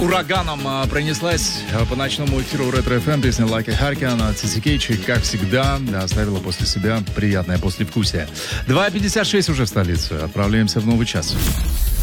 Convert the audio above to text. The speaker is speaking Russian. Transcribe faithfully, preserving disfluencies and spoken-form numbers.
ураганом а, пронеслась а, по ночному эфиру Ретро эф эм песня Like a Hurricane от Сиси Кейдж, как всегда, да, оставила после себя приятное послевкусие. два пятьдесят шесть уже в столице. Отправляемся в новый час.